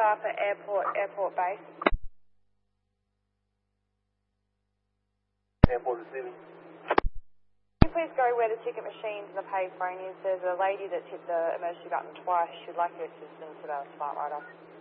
Papa Airport base. Airport receiving. Can you please go where the ticket machines and the pay phone is? There's a lady that's hit the emergency button twice. She'd like your assistance about a smart rider.